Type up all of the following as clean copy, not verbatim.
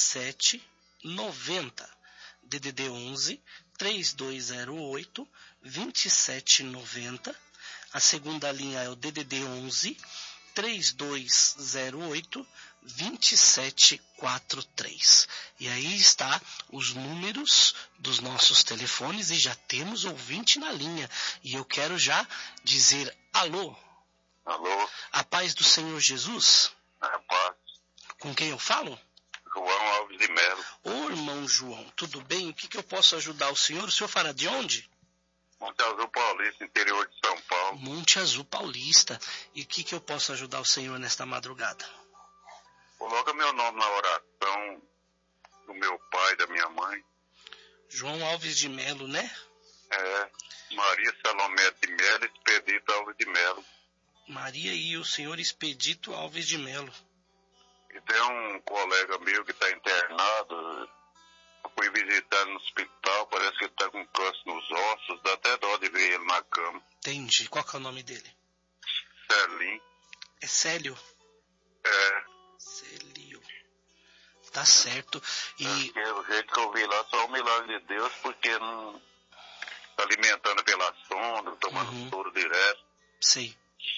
2790. DDD 11 3208 2790. A segunda linha é o DDD 11 3208 2743. E aí está os números dos nossos telefones e já temos ouvinte na linha. E eu quero já dizer alô. Alô? A paz do Senhor Jesus. A paz. Com quem eu falo? João Alves de Melo. Ô irmão João, tudo bem? O que eu posso ajudar o senhor? O senhor fala de onde? Monte Azul Paulista, interior de São Paulo. Monte Azul Paulista. E o que eu posso ajudar o senhor nesta madrugada? Coloca meu nome na oração do meu pai e da minha mãe. João Alves de Melo, né? É, Maria Salomé de Melo, Expedito Alves de Melo. Maria e o senhor Expedito Alves de Melo. E tem um colega meu que está internado. Eu fui visitar no hospital, parece que ele está com câncer nos ossos, dá até dó de ver ele na cama. Entendi. Qual que é o nome dele? Celim. É Célio? É. Célio. Tá certo. E Porque o jeito que eu vi lá só o milagre de Deus, porque não está alimentando pela sonda, tomando soro direto. sei.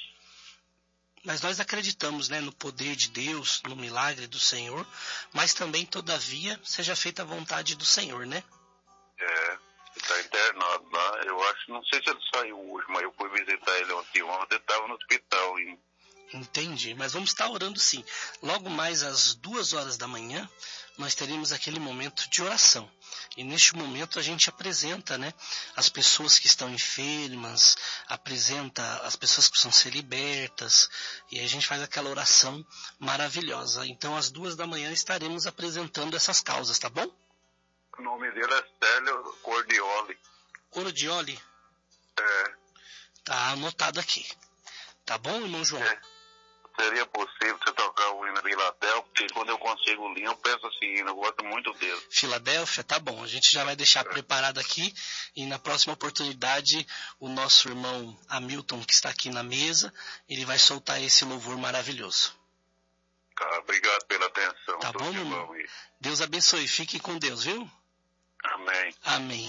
Mas nós acreditamos, né, no poder de Deus, no milagre do Senhor, mas também, todavia, seja feita a vontade do Senhor, né? É, ele está internado lá. Eu acho, não sei se ele saiu hoje, mas eu fui visitar ele ontem, ele estava no hospital ainda. Entendi, mas vamos estar orando sim. Logo mais às 2 horas da manhã, nós teremos aquele momento de oração. E neste momento a gente apresenta, né, as pessoas que estão enfermas, apresenta as pessoas que precisam ser libertas, e aí a gente faz aquela oração maravilhosa. Então às 2 da manhã estaremos apresentando essas causas, tá bom? O nome dele é Célio Cordioli. Cordioli? É. Tá anotado aqui. Tá bom, irmão João? É. Seria possível você tocar o hino Filadélfia, porque quando eu consigo o hino, eu peço esse hino, eu gosto muito dele. Filadélfia, tá bom. A gente já vai deixar preparado aqui e na próxima oportunidade o nosso irmão Hamilton, que está aqui na mesa, ele vai soltar esse louvor maravilhoso. Tá, obrigado pela atenção. Tá bom, meu irmão? Deus abençoe. Fique com Deus, viu? Amém. Amém.